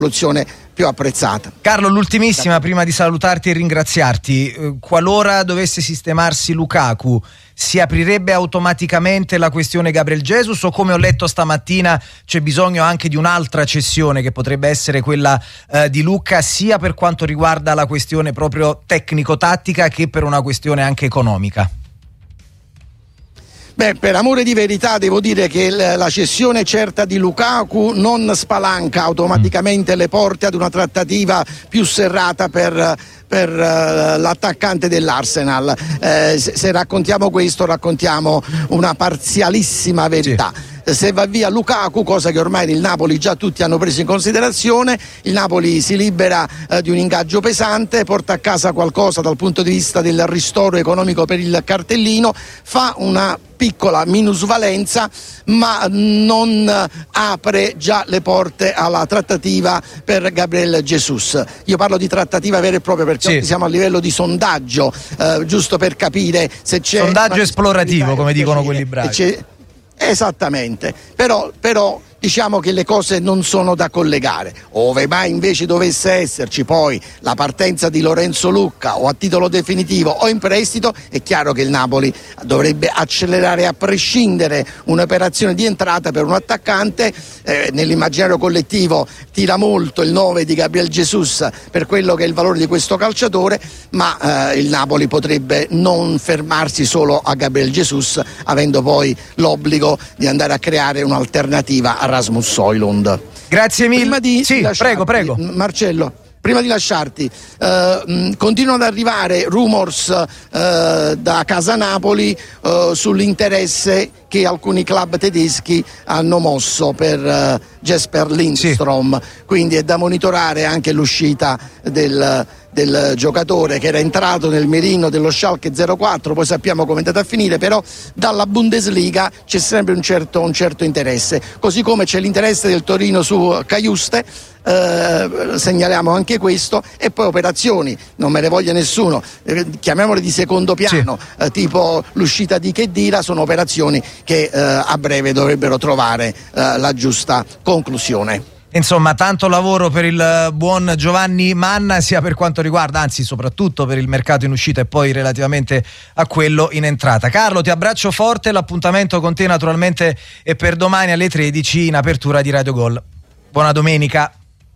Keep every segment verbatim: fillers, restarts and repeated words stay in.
soluzione più apprezzata. Carlo, l'ultimissima prima di salutarti e ringraziarti. Eh, qualora dovesse sistemarsi Lukaku, si aprirebbe automaticamente la questione Gabriel Jesus, o come ho letto stamattina c'è bisogno anche di un'altra cessione che potrebbe essere quella eh, di Lucca, sia per quanto riguarda la questione proprio tecnico-tattica che per una questione anche economica? Beh, per amore di verità devo dire che la cessione certa di Lukaku non spalanca automaticamente le porte ad una trattativa più serrata per, per uh, l'attaccante dell'Arsenal. Eh, se, se raccontiamo questo, raccontiamo una parzialissima verità. Sì. Se va via Lukaku, cosa che ormai il Napoli già tutti hanno preso in considerazione, il Napoli si libera eh, di un ingaggio pesante, porta a casa qualcosa dal punto di vista del ristoro economico per il cartellino, fa una piccola minusvalenza, ma non apre già le porte alla trattativa per Gabriel Jesus. Io parlo di trattativa vera e propria perché sì. siamo a livello di sondaggio, eh, giusto per capire se c'è sondaggio esplorativo, come dicono quelli bravi. Esattamente, però, però diciamo che le cose non sono da collegare. Ove mai invece dovesse esserci poi la partenza di Lorenzo Lucca o a titolo definitivo o in prestito, è chiaro che il Napoli dovrebbe accelerare a prescindere un'operazione di entrata per un attaccante. Eh, nell'immaginario collettivo tira molto il nome di Gabriel Jesus per quello che è il valore di questo calciatore, ma eh, il Napoli potrebbe non fermarsi solo a Gabriel Jesus, avendo poi l'obbligo di andare a creare un'alternativa a Rasmus Højlund. Grazie mille. Prima di sì, prego, prego. Marcello, prima di lasciarti, eh, mh, continuano ad arrivare rumors eh, da casa Napoli eh, sull'interesse che alcuni club tedeschi hanno mosso per uh, Jesper Lindstrom, sì. Quindi è da monitorare anche l'uscita del, del giocatore che era entrato nel mirino dello Schalke zero quattro, poi sappiamo come è andata a finire, però dalla Bundesliga c'è sempre un certo, un certo interesse, così come c'è l'interesse del Torino su Cajuste. Uh, segnaliamo anche questo, e poi operazioni, non me ne voglia nessuno, eh, chiamiamole di secondo piano, sì. eh, tipo l'uscita di Khedira, sono operazioni che eh, a breve dovrebbero trovare eh, la giusta conclusione. Insomma, tanto lavoro per il buon Giovanni Manna, sia per quanto riguarda, anzi soprattutto per il mercato in uscita e poi relativamente a quello in entrata. Carlo, ti abbraccio forte, l'appuntamento con te naturalmente è per domani alle tredici in apertura di Radio Gol. Buona domenica.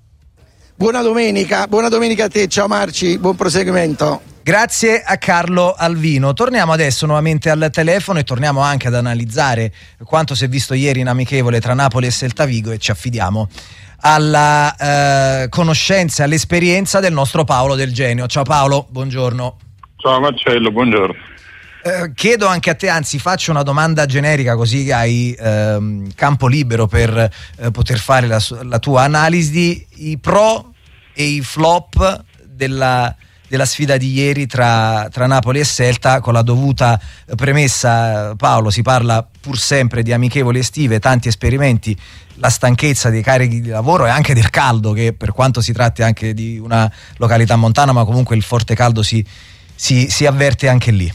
Buona domenica, buona domenica a te, ciao Marci, buon proseguimento. Grazie a Carlo Alvino. Torniamo adesso nuovamente al telefono e torniamo anche ad analizzare quanto si è visto ieri in amichevole tra Napoli e Celta Vigo, e ci affidiamo alla eh, conoscenza e all'esperienza del nostro Paolo Del Genio. Ciao Paolo, buongiorno. Ciao Marcello, buongiorno. Eh, chiedo anche a te, anzi faccio una domanda generica così hai ehm, campo libero per eh, poter fare la, la tua analisi, i pro e i flop della, della sfida di ieri tra, tra Napoli e Celta, con la dovuta premessa. Paolo, si parla pur sempre di amichevoli estive, tanti esperimenti, la stanchezza dei carichi di lavoro e anche del caldo, che per quanto si tratti anche di una località montana, ma comunque il forte caldo si, si, si avverte anche lì.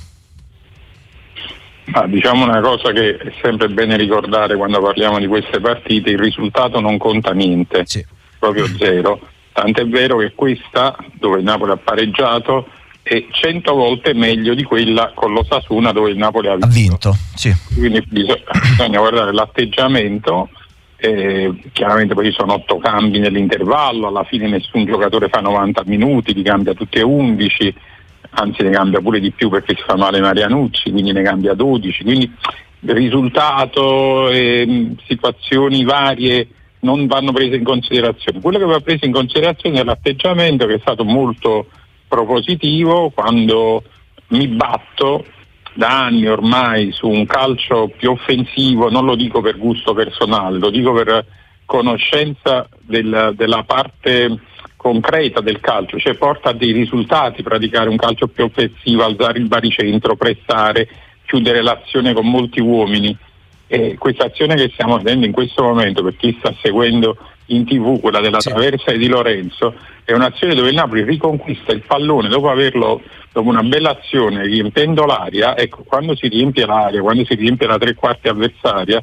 Ah, diciamo una cosa che è sempre bene ricordare quando parliamo di queste partite: il risultato non conta niente, sì. Proprio zero, tant'è vero che questa, dove il Napoli ha pareggiato, è cento volte meglio di quella con l'Osasuna dove il Napoli ha vinto, ha vinto sì. Quindi bisogna, bisogna guardare l'atteggiamento. Eh, chiaramente poi ci sono otto cambi nell'intervallo, alla fine nessun giocatore fa novanta minuti, li cambia tutti e undici, anzi ne cambia pure di più perché si fa male Marianucci, quindi ne cambia dodici, quindi il risultato e eh, situazioni varie non vanno prese in considerazione. Quello che va preso in considerazione è l'atteggiamento, che è stato molto propositivo. Quando mi batto da anni ormai su un calcio più offensivo, non lo dico per gusto personale, lo dico per conoscenza del, della parte concreta del calcio, cioè porta a dei risultati praticare un calcio più offensivo, alzare il baricentro, pressare, chiudere l'azione con molti uomini. E questa azione che stiamo vedendo in questo momento, per chi sta seguendo in tv, quella della sì. traversa di Lorenzo, è un'azione dove il Napoli riconquista il pallone dopo averlo, dopo una bella azione riempendo l'aria. Ecco, quando si riempie l'aria, quando si riempie la tre quarti avversaria,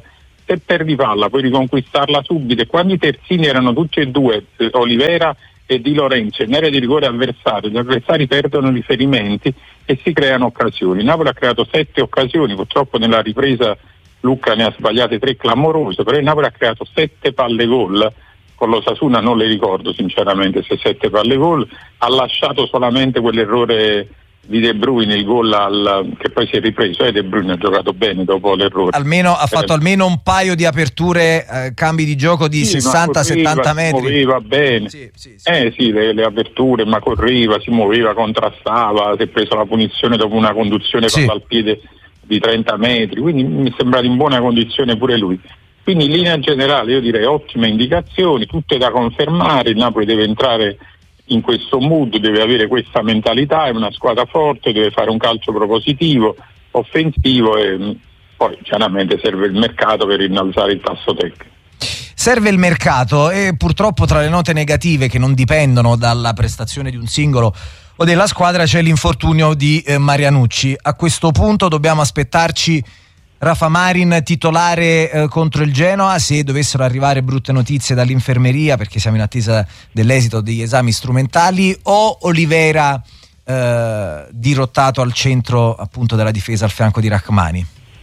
se perdi palla puoi riconquistarla subito, e quando i terzini erano tutti e due, eh, Olivera e Di Lorenzo, in area di rigore avversario, gli avversari perdono riferimenti e si creano occasioni. Napoli ha creato sette occasioni, purtroppo nella ripresa Lucca ne ha sbagliate tre clamorose, però il Napoli ha creato sette palle gol, con l'Osasuna non le ricordo sinceramente se sette palle gol, ha lasciato solamente quell'errore di De Bruyne, il gol al, che poi si è ripreso, e eh, De Bruyne ha giocato bene dopo l'errore. Almeno ha fatto eh, almeno un paio di aperture, eh, cambi di gioco di sì, sessanta settanta metri. Si muoveva bene, sì, sì, sì. Eh sì, le, le aperture, ma correva, si muoveva, contrastava, si è preso la punizione dopo una conduzione sì. al piede di trenta metri, quindi mi sembra in buona condizione pure lui. Quindi in linea generale io direi ottime indicazioni, tutte da confermare. Il Napoli deve entrare in questo mood, deve avere questa mentalità, è una squadra forte, deve fare un calcio propositivo, offensivo, e poi chiaramente serve il mercato per innalzare il tasso tecnico. Serve il mercato, e purtroppo tra le note negative che non dipendono dalla prestazione di un singolo o della squadra c'è l'infortunio di eh, Marianucci. A questo punto dobbiamo aspettarci Rafa Marin titolare eh, contro il Genoa, se dovessero arrivare brutte notizie dall'infermeria, perché siamo in attesa dell'esito degli esami strumentali, o Olivera eh, dirottato al centro appunto della difesa al fianco di Rachmani?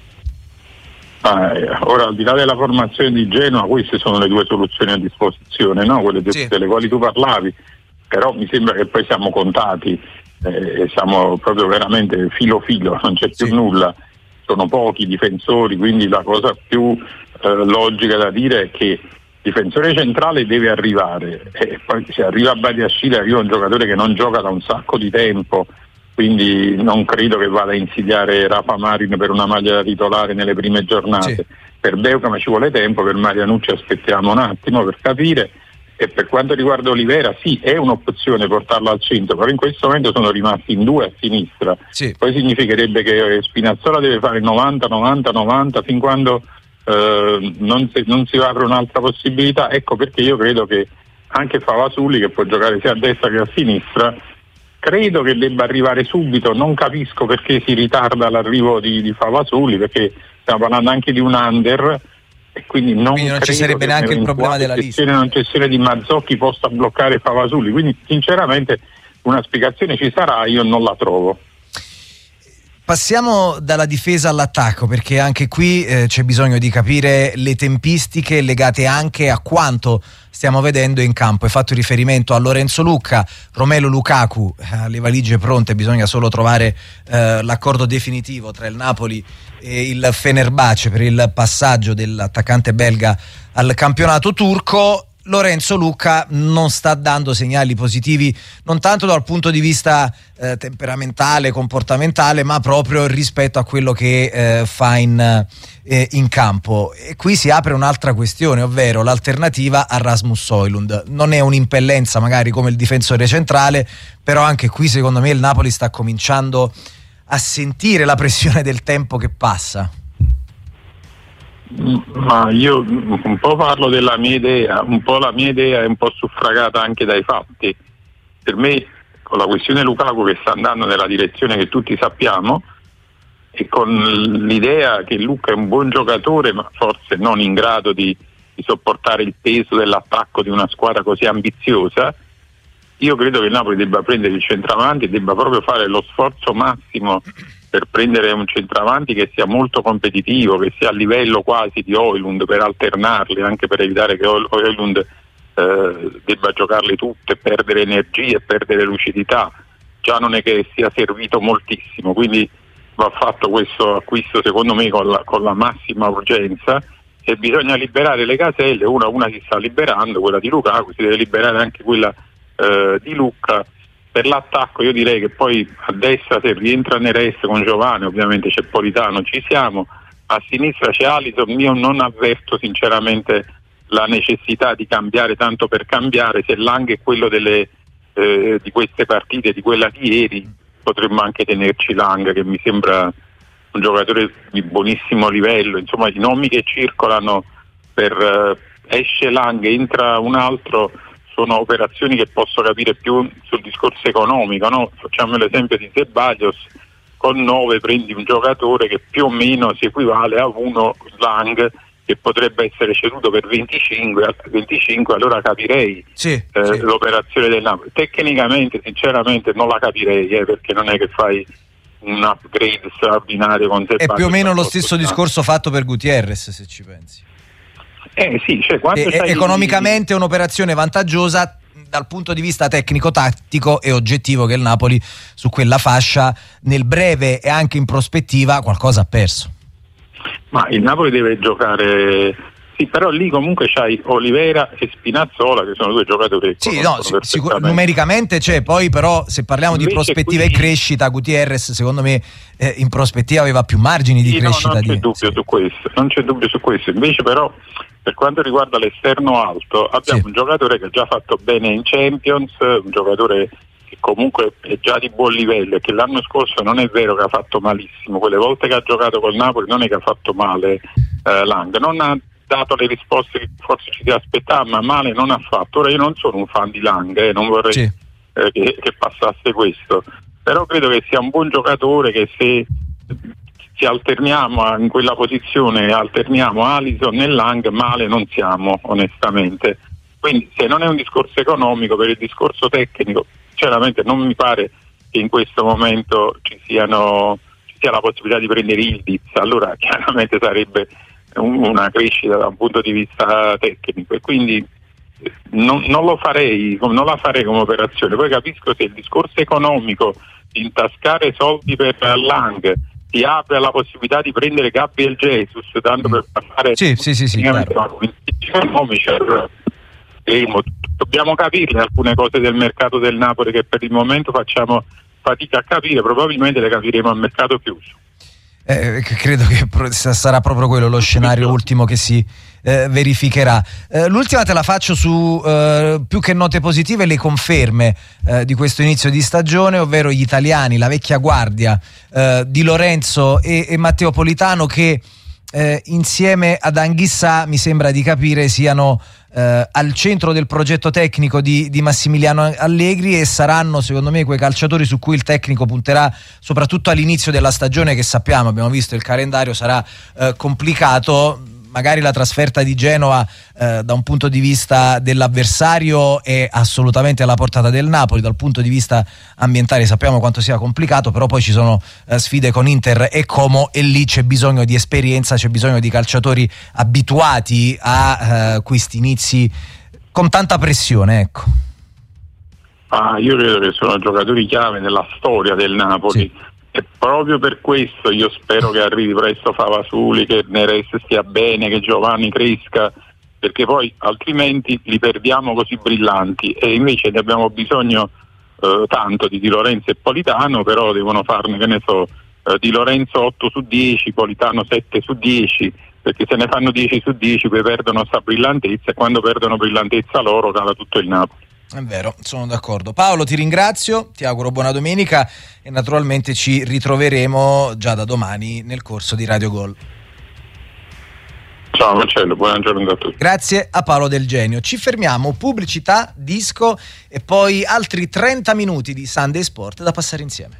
Ah, ora, al di là della formazione di Genoa, queste sono le due soluzioni a disposizione, no? Quelle de- sì. delle quali tu parlavi, però mi sembra che poi siamo contati, eh, siamo proprio veramente filo filo, non c'è più sì. nulla. Sono pochi difensori, quindi la cosa più eh, logica da dire è che il difensore centrale deve arrivare, e poi se arriva a Badiashile arriva un giocatore che non gioca da un sacco di tempo, quindi non credo che vada a insidiare Rafa Marin per una maglia da titolare nelle prime giornate. Sì. Per Beukam ci vuole tempo, per Marianucci aspettiamo un attimo per capire. E per quanto riguarda Olivera, sì, è un'opzione portarlo al centro, però in questo momento sono rimasti in due a sinistra. Sì. Poi significherebbe che Spinazzola deve fare novanta novanta novanta fin quando eh, non, si, non si apre un'altra possibilità. Ecco perché io credo che anche Favasuli, che può giocare sia a destra che a sinistra, credo che debba arrivare subito. Non capisco perché si ritarda l'arrivo di, di Favasuli, perché stiamo parlando anche di un under, e quindi non, quindi non ci sarebbe neanche il problema della lista. Una gestione di Mazzocchi possa bloccare Favasuli, quindi sinceramente una spiegazione ci sarà, io non la trovo. Passiamo dalla difesa all'attacco, perché anche qui eh, c'è bisogno di capire le tempistiche legate anche a quanto stiamo vedendo in campo. Hai fatto riferimento a Lorenzo Lucca, Romelu Lukaku, eh, le valigie pronte, bisogna solo trovare eh, l'accordo definitivo tra il Napoli e il Fenerbahce per il passaggio dell'attaccante belga al campionato turco. Lorenzo Lucca non sta dando segnali positivi, non tanto dal punto di vista eh, temperamentale, comportamentale, ma proprio rispetto a quello che eh, fa in, eh, in campo. E qui si apre un'altra questione, ovvero l'alternativa a Rasmus Højlund. Non è un'impellenza magari come il difensore centrale, però anche qui secondo me il Napoli sta cominciando a sentire la pressione del tempo che passa. Ma io un po' parlo della mia idea, un po' la mia idea è un po' suffragata anche dai fatti. Per me, con la questione Lukaku che sta andando nella direzione che tutti sappiamo, e con l'idea che Lucca è un buon giocatore, ma forse non in grado di, di sopportare il peso dell'attacco di una squadra così ambiziosa, io credo che il Napoli debba prendere il centravanti e debba proprio fare lo sforzo massimo per prendere un centravanti che sia molto competitivo, che sia a livello quasi di Højlund, per alternarli, anche per evitare che Højlund eh, debba giocarle tutte, perdere energie e perdere lucidità. Già non è che sia servito moltissimo, quindi va fatto questo acquisto secondo me con la, con la massima urgenza, e bisogna liberare le caselle. Una una si sta liberando, quella di Lukaku, si deve liberare anche quella eh, di Lucca. Per l'attacco io direi che poi a destra, se rientra Neres con Giovanni, ovviamente c'è Politano, ci siamo, a sinistra c'è Alisson. Io non avverto sinceramente la necessità di cambiare tanto per cambiare. Se Lang è quello delle, eh, di queste partite, di quella di ieri, potremmo anche tenerci Lang, che mi sembra un giocatore di buonissimo livello. Insomma, i nomi che circolano per eh, esce Lang, entra un altro, sono operazioni che posso capire più sul discorso economico, no? Facciamo l'esempio di Ceballos, con nove prendi un giocatore che più o meno si equivale a uno Lang, che potrebbe essere ceduto per venticinque, venticinque allora capirei sì, eh, sì. l'operazione del Napoli. Tecnicamente sinceramente non la capirei, eh, perché non è che fai un upgrade straordinario con È più o meno lo stesso discorso fatto per Gutierrez, se ci pensi. Eh sì, cioè quanto e, economicamente è un'operazione vantaggiosa dal punto di vista tecnico-tattico e oggettivo, che il Napoli su quella fascia nel breve e anche in prospettiva qualcosa ha perso. Ma il Napoli deve giocare, sì, però lì comunque c'hai Olivera e Spinazzola, che sono due giocatori che sì, no, sicur- numericamente c'è, poi però se parliamo invece di prospettiva qui... e crescita, Gutierrez secondo me eh, in prospettiva aveva più margini di sì, crescita. No, non c'è di... dubbio sì. su questo, non c'è dubbio su questo. Invece però per quanto riguarda l'esterno alto abbiamo sì. un giocatore che ha già fatto bene in Champions, un giocatore che comunque è già di buon livello e che l'anno scorso non è vero che ha fatto malissimo, quelle volte che ha giocato col Napoli non è che ha fatto male eh, Lang, non ha dato le risposte che forse ci si aspettava, ma male non ha fatto. Ora io non sono un fan di Lang, eh, non vorrei sì. eh, che, che passasse questo, però credo che sia un buon giocatore, che se ci alterniamo in quella posizione, alterniamo Alisson e Lang, male non siamo onestamente. Quindi se non è un discorso economico, per il discorso tecnico sinceramente non mi pare che in questo momento ci siano ci sia la possibilità di prendere Ildiz, allora chiaramente sarebbe un, una crescita da un punto di vista tecnico e quindi non, non lo farei, non la farei come operazione. Poi capisco se il discorso economico di intascare soldi per Lang ti apre la possibilità di prendere Gabriel Jesus, tanto per fare sì, sì, sì, sì, economici, allora dobbiamo capirle alcune cose del mercato del Napoli che per il momento facciamo fatica a capire, probabilmente le capiremo al mercato chiuso. Eh, credo che sarà proprio quello lo scenario ultimo che si eh, verificherà. Eh, l'ultima te la faccio su eh, più che note positive, le conferme eh, di questo inizio di stagione, ovvero gli italiani, la vecchia guardia eh, di Lorenzo e, e Matteo Politano, che eh, insieme ad Anghissà mi sembra di capire siano Uh, al centro del progetto tecnico di, di Massimiliano Allegri e saranno secondo me quei calciatori su cui il tecnico punterà soprattutto all'inizio della stagione, che sappiamo, abbiamo visto il calendario sarà uh, complicato. Magari la trasferta di Genova eh, da un punto di vista dell'avversario è assolutamente alla portata del Napoli, dal punto di vista ambientale sappiamo quanto sia complicato, però poi ci sono eh, sfide con Inter e Como e lì c'è bisogno di esperienza, c'è bisogno di calciatori abituati a eh, questi inizi con tanta pressione, ecco. Ah, io credo che sono giocatori chiave nella storia del Napoli. Sì. E proprio per questo io spero che arrivi presto Favasuli, che Neres stia bene, che Giovanni cresca, perché poi altrimenti li perdiamo così brillanti e invece ne abbiamo bisogno eh, tanto di Di Lorenzo e Politano, però devono farne, che ne so, eh, Di Lorenzo otto su dieci, Politano sette su dieci, perché se ne fanno dieci su dieci poi perdono sta brillantezza e quando perdono brillantezza loro cala tutto il Napoli. È vero, sono d'accordo. Paolo, ti ringrazio, ti auguro buona domenica e naturalmente ci ritroveremo già da domani nel corso di Radio Gol. Ciao Marcello, buona giornata a tutti. Grazie a Paolo Del Genio. Ci fermiamo, pubblicità, disco e poi altri trenta minuti di Sunday Sport da passare insieme.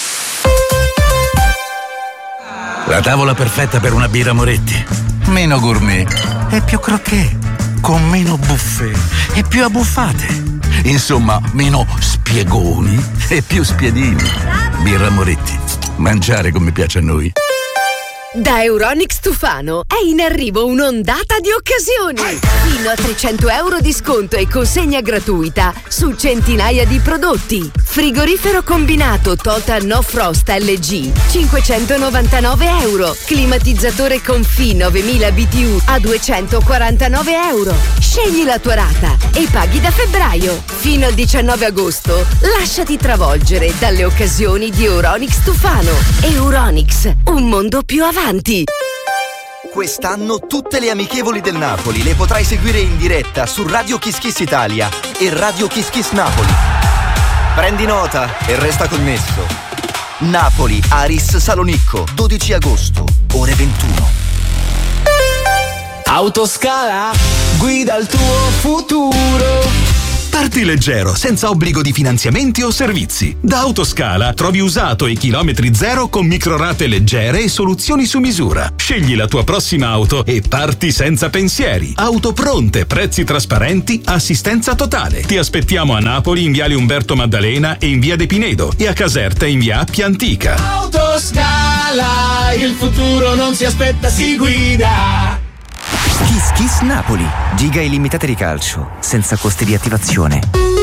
La tavola perfetta per una birra Moretti. Meno gourmet e più croquet, con meno buffet e più abbuffate. Insomma, meno spiegoni e più spiedini. Birra Moretti. Mangiare come piace a noi. Da Euronics Tufano è in arrivo un'ondata di occasioni. Fino a trecento euro di sconto e consegna gratuita su centinaia di prodotti. Frigorifero combinato Total No Frost L G cinquecentonovantanove euro. Climatizzatore Confi novemila B T U a duecentoquarantanove euro. Scegli la tua rata e paghi da febbraio. Fino al diciannove agosto lasciati travolgere dalle occasioni di Euronics Tufano. Euronics, un mondo più avanti. Quest'anno tutte le amichevoli del Napoli le potrai seguire in diretta su Radio Kiss Kiss Italia e Radio Kiss Kiss Napoli. Prendi nota e resta connesso. Napoli Aris Salonicco, dodici agosto, ore ventuno. Autoscala, guida il tuo futuro. Parti leggero, senza obbligo di finanziamenti o servizi. Da Autoscala trovi usato e chilometri zero con microrate leggere e soluzioni su misura. Scegli la tua prossima auto e parti senza pensieri. Auto pronte, prezzi trasparenti, assistenza totale. Ti aspettiamo a Napoli in viale Umberto Maddalena e in via De Pinedo e a Caserta in via Appia Antica. Autoscala, il futuro non si aspetta, si guida. Kiss Kiss Napoli, giga illimitate di calcio, senza costi di attivazione.